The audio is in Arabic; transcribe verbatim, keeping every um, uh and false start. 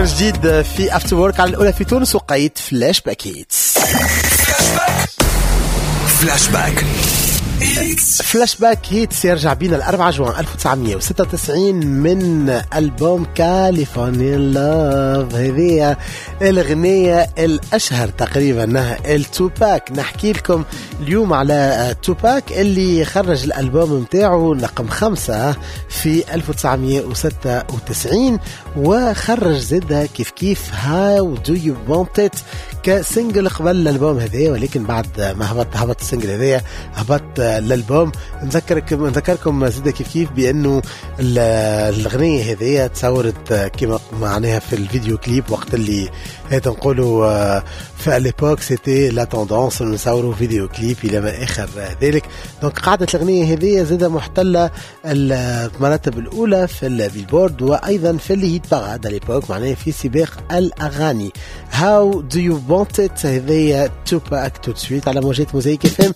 جديد في افتر وورك على الاولى في تونس وقيت فلاش باك هيتس. فلاش باك فلاش باك هيتس يرجع بينا الأربعة جوان ألف وتسعمية وستة وتسعين من ألبوم كاليفورنيا لاف. هذه الأغنية الأشهر تقريبا انها التوباك. نحكي لكم اليوم على توباك اللي خرج الألبوم متاعه رقم خمسة في ألف وتسعمية وستة وتسعين وخرج زدها كيف كيف هاو دو يو وانت ات كسنجل قبل الألبوم هذا، ولكن بعد ما هبط هبط السنجل هذا هبط الألبوم. نذكركم نذكركم زيدا كيف كيف بأنه الأغنية هذه تصورت كما معناها في الفيديو كليب وقت اللي نقولوا في الإيبوك سيتي لا توندونس نصوروا فيديو كليب إلى ما آخر ذلك. دونك قاعدة الأغنية هذه زيدا محتلة المراتب الأولى في البيلبورد وأيضا في اللي يتبغى الإيبوك معناها في سباق الأغاني. How do you want it؟ هذه توباك تو تسويت على موجات موزايك فهم